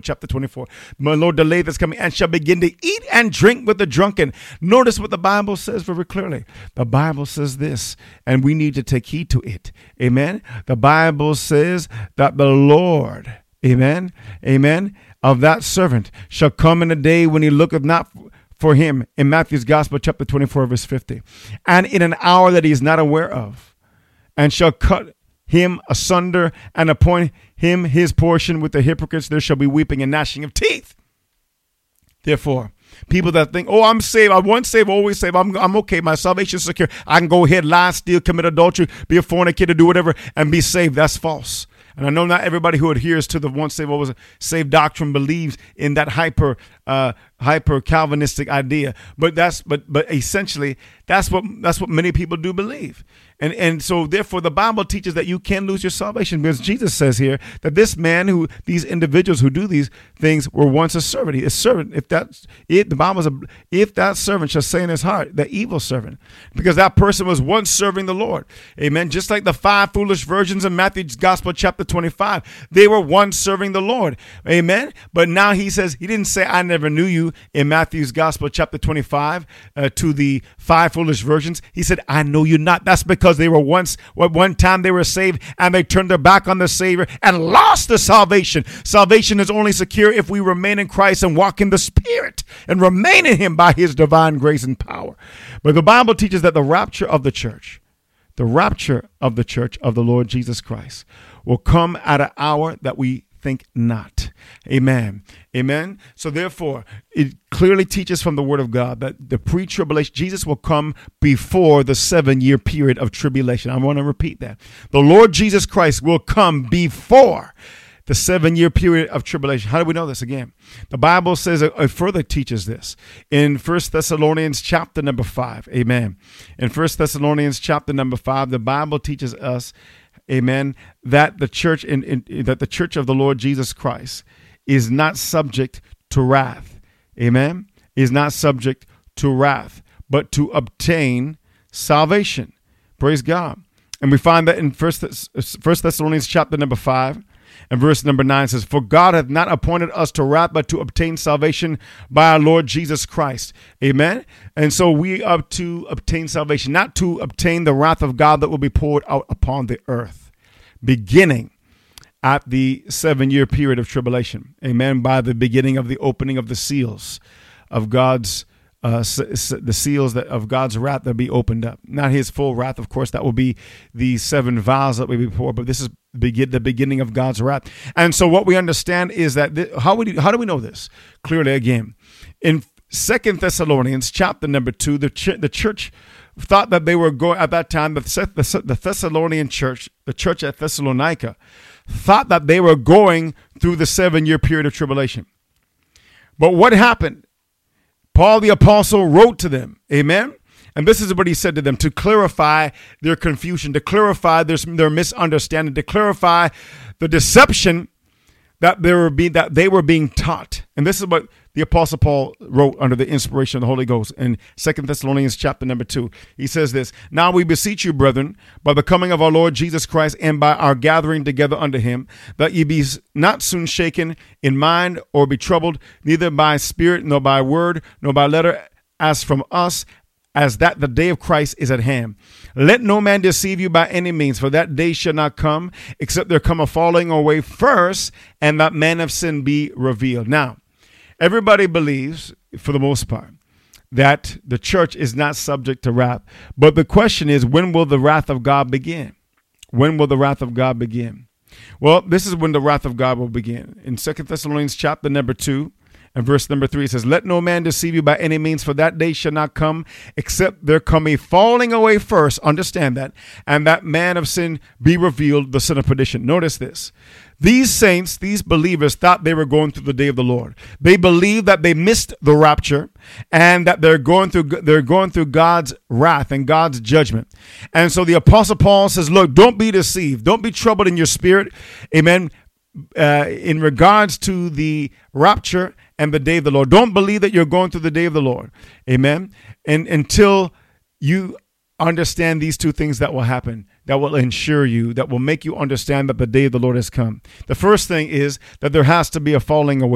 chapter 24. My Lord, delay that's coming, and shall begin to eat and drink with the drunken. Notice what the Bible says very clearly. The Bible says this, and we need to take heed to it. Amen. The Bible says that the Lord, amen, of that servant shall come in a day when he looketh not for him, in Matthew's Gospel, chapter 24, verse 50, and in an hour that he is not aware of, and shall cut him asunder and appoint him his portion with the hypocrites. There shall be weeping and gnashing of teeth. Therefore, people that think, oh, I'm saved, I once saved, always saved, I'm okay, my salvation is secure, I can go ahead, lie, steal, commit adultery, be a fornicator, do whatever, and be saved. That's false. And I know not everybody who adheres to the once saved, always saved doctrine believes in that hyper Calvinistic idea. But essentially that's what many people do believe. And so therefore the Bible teaches that you can lose your salvation, because Jesus says here that these individuals who do these things were once a servant. A servant, if that servant shall say in his heart, the evil servant, because that person was once serving the Lord. Amen. Just like the 5 foolish virgins in Matthew's Gospel, chapter 25, they were once serving the Lord. Amen. But now he says, he didn't say, I never knew you in Matthew's Gospel, chapter 25, to the 5 foolish virgins. He said, I know you not. That's because they were one time they were saved, and they turned their back on the Savior and lost the salvation. Salvation is only secure if we remain in Christ and walk in the Spirit and remain in him by his divine grace and power. But the Bible teaches that the rapture of the church of the Lord Jesus Christ will come at an hour that we think not. Amen. Amen. So therefore, it clearly teaches from the word of God that the pre-tribulation, Jesus will come before the 7-year period of tribulation. I want to repeat that. The Lord Jesus Christ will come before the 7-year period of tribulation. How do we know this? Again, the Bible says it further teaches this in 1 Thessalonians chapter number 5. Amen. In 1 Thessalonians chapter number 5, the Bible teaches us, amen, that the church that the church of the Lord Jesus Christ is not subject to wrath. Amen. Is not subject to wrath, but to obtain salvation. Praise God. And we find that in 1 Thessalonians chapter number 5 and verse number 9 says, for God hath not appointed us to wrath, but to obtain salvation by our Lord Jesus Christ. Amen. And so we are to obtain salvation, not to obtain the wrath of God that will be poured out upon the earth, beginning at the 7-year period of tribulation. Amen. By the beginning of the opening of the seals of God's the seals of God's wrath that be opened up. Not his full wrath, of course. That will be the 7 vials that will be poured. But this is the beginning of God's wrath. And so what we understand is that how do we know this? Clearly, again, in 2 Thessalonians chapter number 2, the church thought that they were going at that time. The Thessalonian church, the church at Thessalonica, thought that they were going through the 7-year period of tribulation. But what happened? Paul the apostle wrote to them, amen? And this is what he said to them, to clarify their confusion, to clarify their misunderstanding, to clarify the deception that they were being taught. And this is what the apostle Paul wrote under the inspiration of the Holy Ghost in 2 Thessalonians chapter number 2. He says this, now we beseech you, brethren, by the coming of our Lord Jesus Christ and by our gathering together unto him, that ye be not soon shaken in mind or be troubled, neither by spirit, nor by word, nor by letter, as from us, as that the day of Christ is at hand. Let no man deceive you by any means, for that day shall not come, except there come a falling away first, and that man of sin be revealed. Now, everybody believes, for the most part, that the church is not subject to wrath. But the question is, when will the wrath of God begin? When will the wrath of God begin? Well, this is when the wrath of God will begin. In 2 Thessalonians chapter number 2, and verse number 3, it says, let no man deceive you by any means, for that day shall not come, except there come a falling away first, understand that, and that man of sin be revealed, the son of perdition. Notice this. These saints, these believers, thought they were going through the day of the Lord. They believed that they missed the rapture and that they're going through God's wrath and God's judgment. And so the apostle Paul says, look, don't be deceived. Don't be troubled in your spirit. Amen. In regards to the rapture and the day of the Lord. Don't believe that you're going through the day of the Lord. Amen. And until you understand these two things that will happen, that will ensure you, that will make you understand that the day of the Lord has come. The first thing is that there has to be a falling away.